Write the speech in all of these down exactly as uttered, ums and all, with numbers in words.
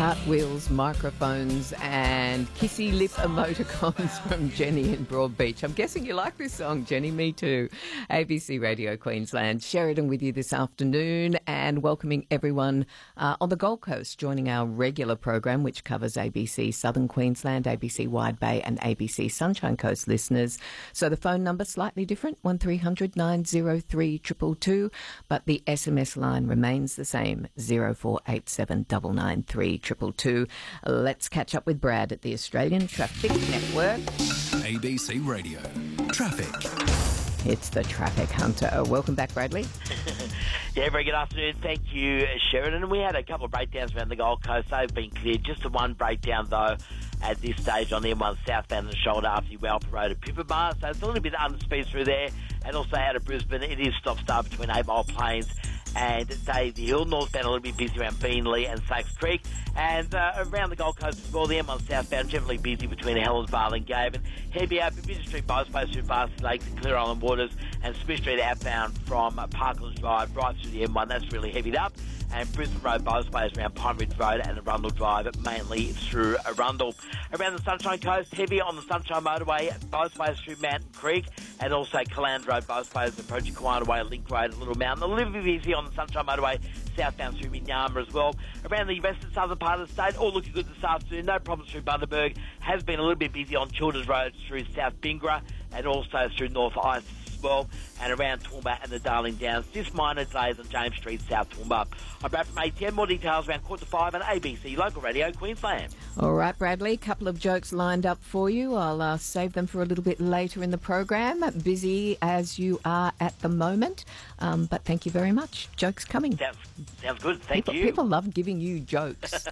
Cartwheels, microphones and kissy lip emoticons from Jenny in Broadbeach. I'm guessing you like this song, Jenny. Me too. A B C Radio Queensland. Sheridan with you this afternoon and welcoming everyone uh, on the Gold Coast joining our regular program which covers A B C Southern Queensland, A B C Wide Bay and A B C Sunshine Coast listeners. So the phone number slightly different, one three hundred nine oh three two two two, but the S M S line remains the same, zero four eight seven nine nine three two two two. Let's catch up with Brad at the Australian Traffic Network. A B C Radio. Traffic. It's the Traffic Hunter. Welcome back, Bradley. Yeah, very good afternoon. Thank you, Sheridan. We had a couple of breakdowns around the Gold Coast. They've been cleared. Just the one breakdown, though, at this stage on the M one southbound and shoulder after the Welper Road at Pippa. So it's a little bit underspeed through there. And also out of Brisbane, it is stop-start between Eight Mile Plains and Daisy Hill. Northbound a little bit busy around Beanley and Sacks Creek. And uh, around the Gold Coast as well, the M one southbound generally busy between Helensvale and Gaven. Heavy out for Bidger Street Bowspace through Varsity Lakes and Clear Island Waters. And Smith Street outbound from uh, Parklands Drive right through the M one. That's really heavied up. And Brisbane Road Bowspace around Pine Ridge Road and Arundel Drive, mainly through Arundel. Around the Sunshine Coast, heavy on the Sunshine Motorway, Bowspace through Mountain Creek, and also Calandra Road Bowspace approaching Kiwana Way, Link Road and Little Mountain. A little bit busy on the Sunshine Motorway, southbound through Minyama as well. Around the western southern part of the state, all looking good this afternoon. No problems through Bundaberg. Has been a little bit busy on Childers Road through South Bingra and also through North Ice as well, and around Toowoomba and the Darling Downs. Just minor delays on James Street, South Toowoomba. I'm Brad from A T M. More details around quarter to five on A B C Local Radio Queensland. All right, Bradley, a couple of jokes lined up for you. I'll uh, save them for a little bit later in the program. Busy as you are at the moment, um, but thank you very much. Jokes coming. Sounds, sounds good. Thank people, you. People love giving you jokes.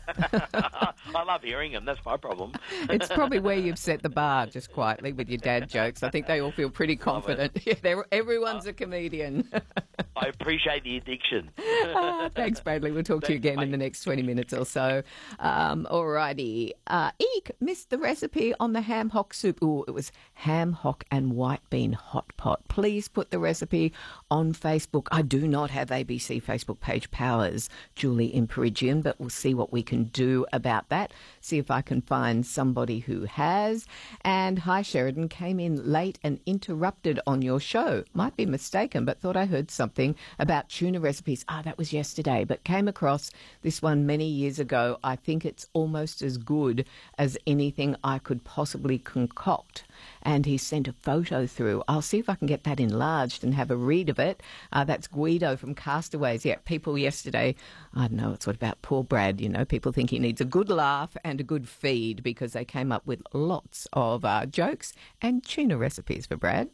I love hearing them. That's my problem. It's probably where you've set the bar, just quietly, with your dad jokes. I think they all feel pretty confident. Yeah, they're, everyone's uh, a comedian. I appreciate the addiction. uh, thanks, Bradley. We'll talk to you again in the next twenty minutes or so. Um, all righty. Uh, Eek missed the recipe on the ham hock soup. Oh, it was ham hock and white bean hot pot. Please put the recipe on Facebook. I do not have A B C Facebook page powers, Julie in Perigian, but we'll see what we can do about that. See if I can find somebody who has. And hi, Sheridan, came in late and interrupted on your show. Might be mistaken, but thought I heard something about tuna recipes. Ah, that was yesterday, but came across this one many years ago. I think it's almost as good as anything I could possibly concoct. And he sent a photo through. I'll see if I can get that enlarged and have a read of it. Uh, that's Guido from Castaways. Yeah, people yesterday, I don't know, it's what about poor Brad, you know, people think he needs a good laugh and a good feed because they came up with lots of uh, jokes and tuna recipes for Brad.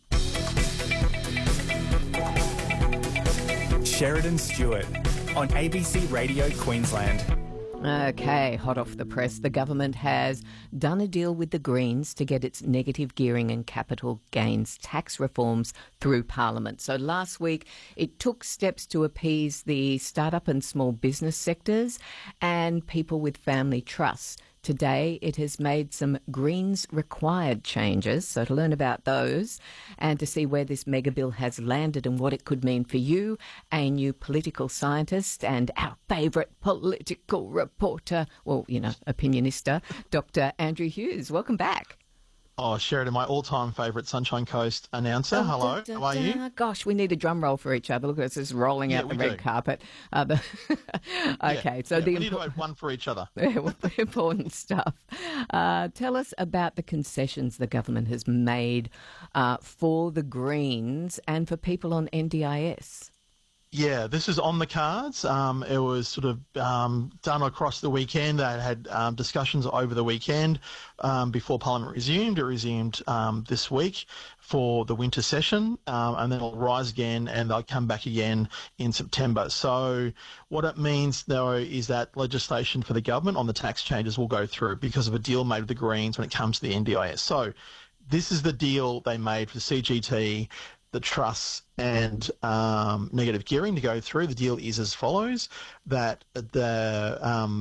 Sheridan Stewart on A B C Radio Queensland. Okay, hot off the press, the government has done a deal with the Greens to get its negative gearing and capital gains tax reforms through Parliament. So last week it took steps to appease the startup and small business sectors and people with family trusts. Today, it has made some Greens required changes. So to learn about those and to see where this mega bill has landed and what it could mean for you, a new political scientist and our favourite political reporter, well, you know, opinionista, Doctor Andrew Hughes. Welcome back. Oh, Sheridan, my all-time favourite Sunshine Coast announcer. Oh, Hello, da, da, how are you? Da. Gosh, we need a drum roll for each other. Look at us just rolling yeah, out the red do. carpet. Uh, the okay, yeah, so yeah, the we need to have one for each other. the important stuff. Uh, tell us about the concessions the government has made uh, for the Greens and for people on N D I S. Yeah, this is on the cards. Um, it was sort of um, done across the weekend. They had um, discussions over the weekend um, before Parliament resumed. It resumed um, this week for the winter session, um, and then it'll rise again and they'll come back again in September. So what it means, though, is that legislation for the government on the tax changes will go through because of a deal made with the Greens when it comes to the N D I S. So this is the deal they made for the C G T, the trusts and um, negative gearing to go through. The deal is as follows, that the um,